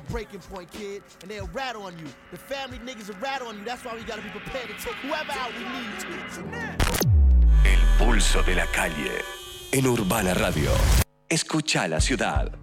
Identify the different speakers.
Speaker 1: breaking point, kid, and they'll rat on you. The family niggas will rat on you. That's why we gotta be prepared to take whoever out we need to.
Speaker 2: El pulso de la calle en Urbana Radio. Escucha la ciudad.